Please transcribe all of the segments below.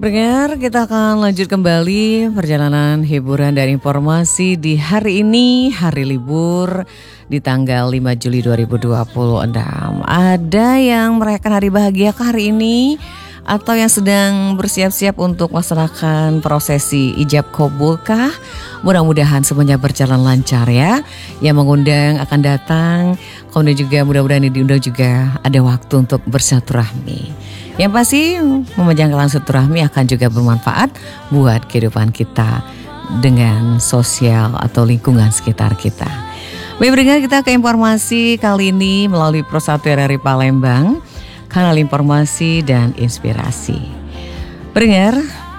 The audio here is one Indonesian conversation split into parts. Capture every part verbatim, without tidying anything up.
Pendengar, kita akan lanjut kembali perjalanan hiburan dan informasi di hari ini, hari libur di tanggal lima Juli dua ribu dua puluh enam. Ada yang merayakan hari bahagia hari ini atau yang sedang bersiap-siap untuk melaksanakan prosesi ijab kabulkah? Mudah-mudahan semuanya berjalan lancar ya. Yang mengundang akan datang, kemudian juga mudah-mudahan yang diundang juga ada waktu untuk bersilaturahmi. Yang pasti memanjangkan silaturahmi akan juga bermanfaat buat kehidupan kita dengan sosial atau lingkungan sekitar kita. Baik, pendengar, kita ke informasi kali ini melalui Pro satu R R I Palembang, kanal informasi dan inspirasi. Pendengar,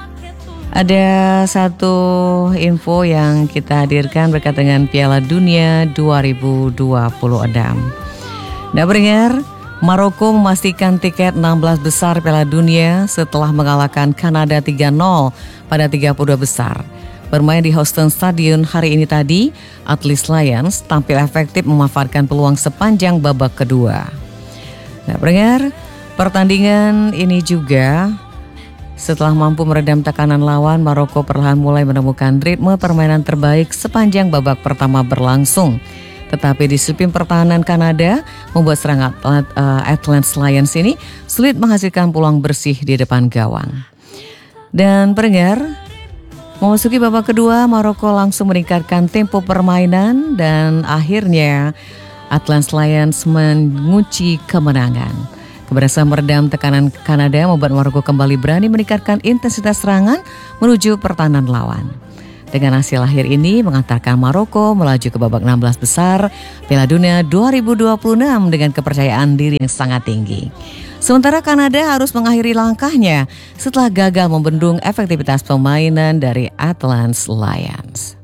ada satu info yang kita hadirkan berkaitan dengan Piala Dunia dua ribu dua puluh enam. Nah, pendengar, Maroko memastikan tiket enam belas besar Piala Dunia setelah mengalahkan Kanada tiga nol pada tiga puluh dua besar. Bermain di Houston Stadium hari ini tadi, atlet Lions tampil efektif memanfaatkan peluang sepanjang babak kedua. Nah, pendengar, pertandingan ini juga setelah mampu meredam tekanan lawan, Maroko perlahan mulai menemukan ritme permainan terbaik sepanjang babak pertama berlangsung. Tetapi disiplin pertahanan Kanada membuat serangan uh, Atlas Lions ini sulit menghasilkan peluang bersih di depan gawang. Dan pendengar, memasuki babak kedua, Maroko langsung meningkatkan tempo permainan dan akhirnya Atlas Lions mengunci kemenangan. Keberhasilan meredam tekanan Kanada membuat Maroko kembali berani meningkatkan intensitas serangan menuju pertahanan lawan. Dengan hasil akhir ini mengantarkan Maroko melaju ke babak enam belas besar Piala Dunia dua ribu dua puluh enam dengan kepercayaan diri yang sangat tinggi. Sementara Kanada harus mengakhiri langkahnya setelah gagal membendung efektivitas permainan dari Atlas Lions.